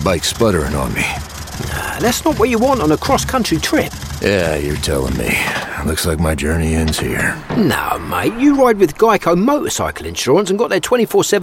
bike sputtering on me. That's not what you want on a cross-country trip. Yeah, you're telling me. Looks like my journey ends here. No, mate, you ride with Geico motorcycle insurance and got their 24/7